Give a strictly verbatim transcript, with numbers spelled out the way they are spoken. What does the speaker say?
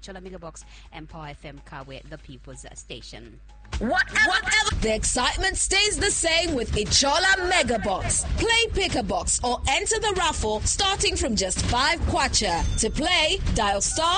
Chola Megabox and Power F M Kawe, the People's Station. Whatever, whatever. The excitement stays the same with Ichola Megabox. Play pick a box or enter the raffle starting from just five kwacha. To play, dial star